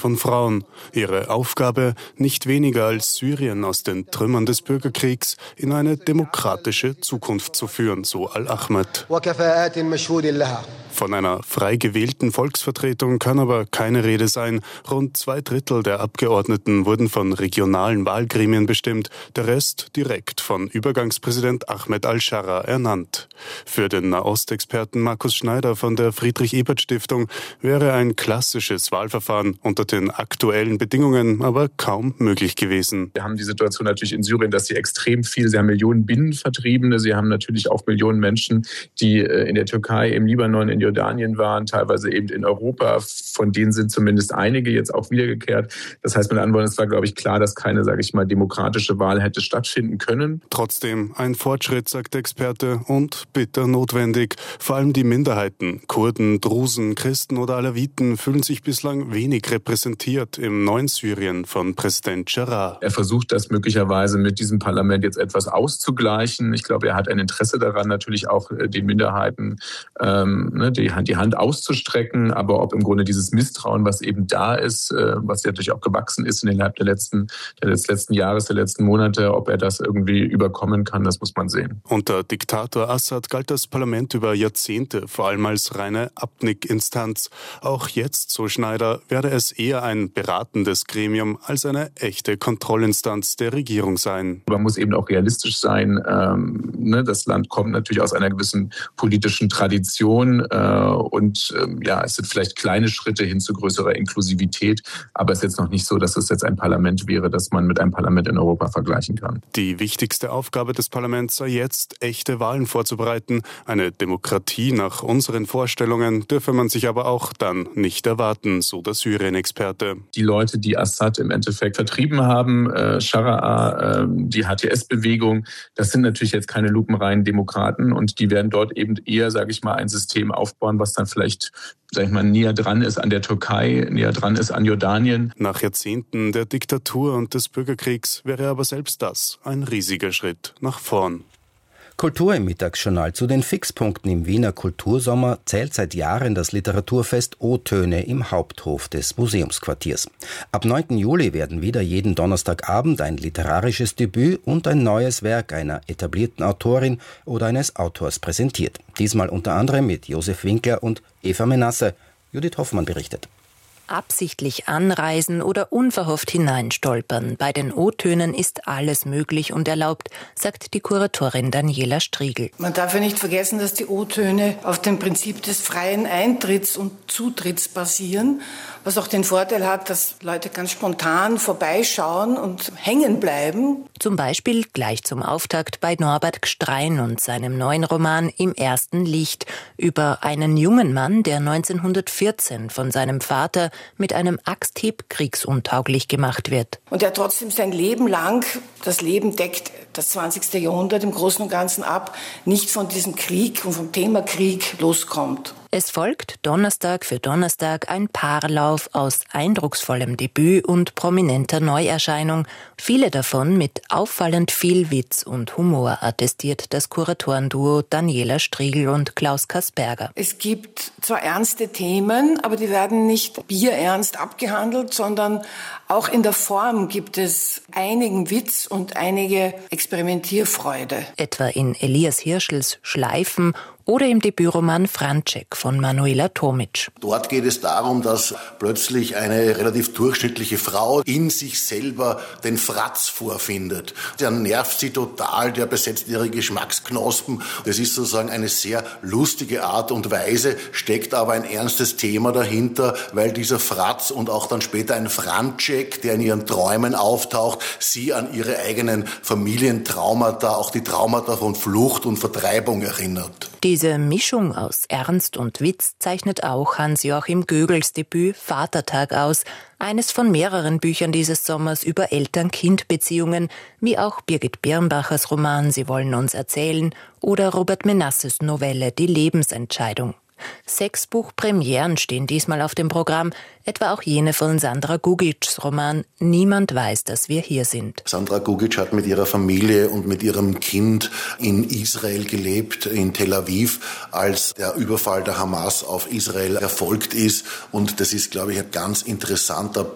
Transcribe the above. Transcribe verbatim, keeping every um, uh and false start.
von Frauen. Ihre Aufgabe nicht weniger als Syrien aus den Trümmern des Bürgerkriegs in eine demokratische Zukunft zu führen, so Al-Ahmed. Von einer frei gewählten Volksvertretung kann aber keine Rede sein. Rund zwei Drittel der Abgeordneten wurden von regionalen Wahlgremien bestimmt, der Rest direkt von Übergangspräsident Ahmed al-Scharra ernannt. Für den Nahostexperten Markus Schneider von der Friedrich-Ebert-Stiftung wäre ein klassisches Wahlverfahren unter den aktuellen Bedingungen aber kaum möglich gewesen. Wir haben die Situation natürlich in Syrien, dass sie extrem viel, sie haben Millionen Binnenvertriebene, sie haben natürlich auch Millionen Menschen, die in der Türkei, im Libanon, in Jordanien waren, teilweise eben in Europa. Von denen sind zumindest einige jetzt auch wiedergekehrt. Das heißt, mit anderen Worten, es war, glaube ich, klar, dass keine, sage ich mal, demokratische Wahl hätte stattfinden können. Trotzdem ein Fortschritt, sagt der Experte, und bitter notwendig. Vor allem die Minderheiten, Kurden, Drusen, Christen oder Alawiten, fühlen sich bislang wenig repräsentiert im neuen Syrien von Präsident Scharra. Er versucht das möglicherweise mit diesem Parlament jetzt etwas auszugleichen. Ich glaube, er hat ein Interesse daran, natürlich auch den Minderheiten ähm, ne, die, die Hand auszustrecken. Aber ob im Grunde dieses Misstrauen, was eben da ist, äh, was ja natürlich auch gewachsen ist innerhalb der letzten, des letzten Jahres, der letzten Monate, ob er das irgendwie überkommen kann, das muss man sehen. Unter Diktator Assad galt das Parlament über Jahrzehnte vor allem als reine Abnickinstanz. Auch jetzt, so Schneider, werde es eher ein beratendes Gremium als eine echte Kontrollinstanz der Regierung sein. Man muss eben auch realistisch sein. Ähm, ne, das Land kommt natürlich aus einer gewissen politischen Tradition äh, und ähm, ja, es sind vielleicht kleine Schritte hin zu größerer Inklusivität, aber es ist jetzt noch nicht so, dass es jetzt ein Parlament wäre, das man mit einem Parlament in Europa vergleichen kann. Die wichtigste Aufgabe des Parlaments sei jetzt, echte Wahlen vorzubereiten. Eine Demokratie nach unseren Vorstellungen dürfe man sich aber auch dann nicht erwarten, so der Syrien-Experte. Die Leute, die Assad im Endeffekt vertrieben haben, äh, Scharra, äh, die H T S-Bewegung, das sind natürlich jetzt keine lupenreinen Demokraten und die werden dort eben eher, sage ich mal, ein System aufbauen, was dann vielleicht, sage ich mal, näher dran ist an der Türkei, näher dran ist an Jordanien. Nach Jahrzehnten der Diktatur und des Bürgerkriegs wäre aber selbst das ein riesiger Schritt nach vorn. Kultur im Mittagsjournal. Zu den Fixpunkten im Wiener Kultursommer zählt seit Jahren das Literaturfest O-Töne im Haupthof des Museumsquartiers. Ab neunten Juli werden wieder jeden Donnerstagabend ein literarisches Debüt und ein neues Werk einer etablierten Autorin oder eines Autors präsentiert. Diesmal unter anderem mit Josef Winkler und Eva Menasse. Judith Hoffmann berichtet. Absichtlich anreisen oder unverhofft hineinstolpern. Bei den O-Tönen ist alles möglich und erlaubt, sagt die Kuratorin Daniela Striegel. Man darf ja nicht vergessen, dass die O-Töne auf dem Prinzip des freien Eintritts und Zutritts basieren, was auch den Vorteil hat, dass Leute ganz spontan vorbeischauen und hängen bleiben. Zum Beispiel gleich zum Auftakt bei Norbert Gstrein und seinem neuen Roman Im ersten Licht über einen jungen Mann, der neunzehnhundertvierzehn von seinem Vater mit einem Axthieb kriegsuntauglich gemacht wird. Und der trotzdem sein Leben lang, das Leben deckt das zwanzigste Jahrhundert im Großen und Ganzen ab, nicht von diesem Krieg und vom Thema Krieg loskommt. Es folgt Donnerstag für Donnerstag ein Paarlauf aus eindrucksvollem Debüt und prominenter Neuerscheinung. Viele davon mit auffallend viel Witz und Humor, attestiert das Kuratorenduo Daniela Striegel und Klaus Kasperger. Es gibt zwar ernste Themen, aber die werden nicht bierernst abgehandelt, sondern auch in der Form gibt es einigen Witz und einige Experimentierfreude. Etwa in Elias Hirschels Schleifen oder im Debütroman Franček von Manuela Tomic. Dort geht es darum, dass plötzlich eine relativ durchschnittliche Frau in sich selber den Fratz vorfindet. Der nervt sie total, der besetzt ihre Geschmacksknospen. Das ist sozusagen eine sehr lustige Art und Weise, steckt aber ein ernstes Thema dahinter, weil dieser Fratz und auch dann später ein Franček, der in ihren Träumen auftaucht, sie an ihre eigenen Familientraumata, auch die Traumata von Flucht und Vertreibung erinnert. Diese Mischung aus Ernst und Witz zeichnet auch Hans-Joachim Gögels Debüt Vatertag aus, eines von mehreren Büchern dieses Sommers über Eltern-Kind-Beziehungen, wie auch Birgit Birnbachers Roman Sie wollen uns erzählen oder Robert Menasses Novelle Die Lebensentscheidung. Sechs Buchpremieren stehen diesmal auf dem Programm, etwa auch jene von Sandra Gugic's Roman Niemand weiß, dass wir hier sind. Sandra Gugic hat mit ihrer Familie und mit ihrem Kind in Israel gelebt, in Tel Aviv, als der Überfall der Hamas auf Israel erfolgt ist. Und das ist, glaube ich, ein ganz interessanter